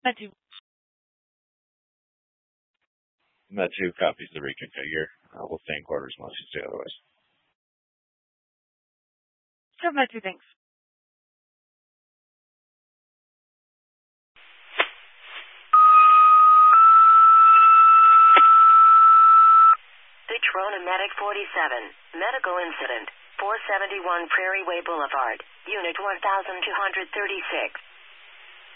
Matthew. Matthew copies the reconfigure. We'll stay in quarters unless you say otherwise. Sure, Matthew, thanks. Patrona Medic 47, medical incident, 471 Prairie Way Boulevard, Unit 1236.